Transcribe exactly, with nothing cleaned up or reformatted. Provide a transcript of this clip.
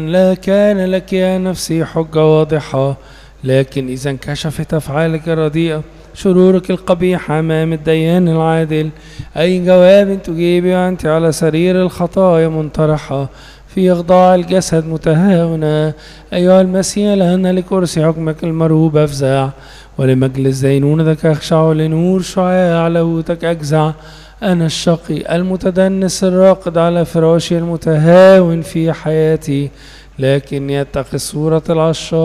لا كان لك يا نفسي حجة واضحة، لكن إذا انكشفت أفعالك الرديئة شرورك القبيحة أمام الديان العادل، أي جواب تجيبي وأنت على سرير الخطايا منطرحة في إخضاع الجسد متهاونة؟ أيها المسيح لأن لكرسي حكمك المرهوب أفزع، ولمجلس دينونتك أخشع، ولنور شعاع لاهوتك أجزع. أنا الشقي المتدنس الراقد على فراشي المتهاون في حياتي، لكن يتقي صورة العشاق